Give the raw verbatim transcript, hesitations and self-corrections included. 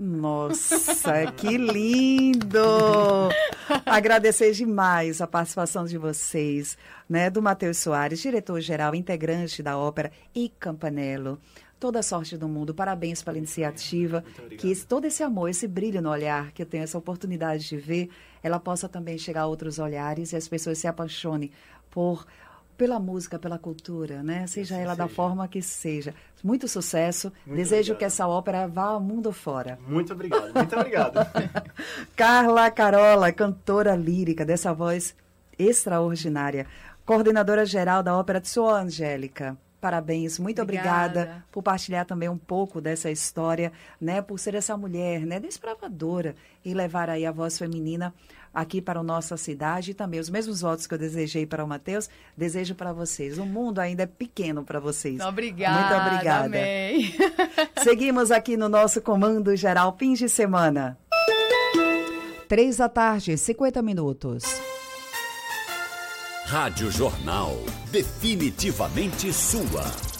Nossa, que lindo! Agradecer demais a participação de vocês, né? Do Matheus Soares, diretor-geral, integrante da ópera, e Campanello. Toda a sorte do mundo, parabéns pela iniciativa, que esse, todo esse amor, esse brilho no olhar, que eu tenho essa oportunidade de ver, ela possa também chegar a outros olhares e as pessoas se apaixonem por, pela música, pela cultura, né? Seja ela da forma que seja. Muito sucesso, muito desejo obrigado. Que essa ópera vá ao mundo fora. Muito obrigado, muito obrigado. Carla Carola, cantora lírica, dessa voz extraordinária, coordenadora geral da Ópera de Sua Angélica. Parabéns, muito obrigada. obrigada por partilhar também um pouco dessa história, né, por ser essa mulher, né, desbravadora e levar aí a voz feminina aqui para a nossa cidade e também os mesmos votos que eu desejei para o Matheus, desejo para vocês. O mundo ainda é pequeno para vocês. Obrigada. Muito obrigada. Amém. Seguimos aqui no nosso Comando Geral, fim de semana. Três da tarde, cinquenta minutos. Rádio Jornal, definitivamente sua.